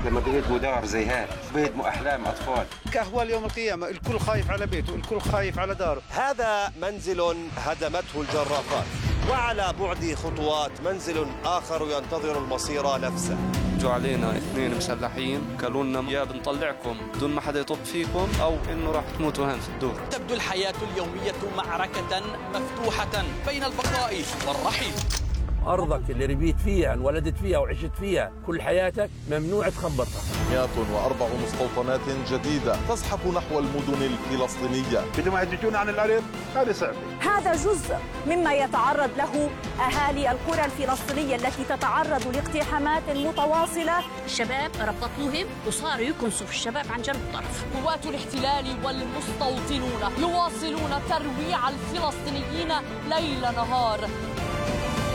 لما بيهدموا دار زي هاي بيهدموا أحلام أطفال. كأهوال يوم القيامة، الكل خايف على بيته، الكل خايف على داره. هذا منزل هدمته الجرافات، وعلى بعد خطوات منزل آخر ينتظر المصير نفسه. جو علينا 2 مسلحين قالوا لنا يا بنطلعكم بدون ما حدا يطب فيكم أو إنه راح تموتوا هان في الدور. تبدو الحياة اليومية معركة مفتوحة بين البقاء والرحيل. أرضك اللي ربيت فيها انولدت فيها وعشت فيها كل حياتك ممنوع تخبطها. 104 مستوطنات جديدة تزحف نحو المدن الفلسطينية. بدهم يهججون عن الأرض، هذا صعب. هذا جزء مما يتعرض له أهالي القرى الفلسطينية التي تتعرض لاقتحامات متواصلة. الشباب ربطوهم وصاروا يكنسوا في الشباب عن جنب الطرف. قوات الاحتلال والمستوطنون يواصلون ترويع الفلسطينيين ليل نهار.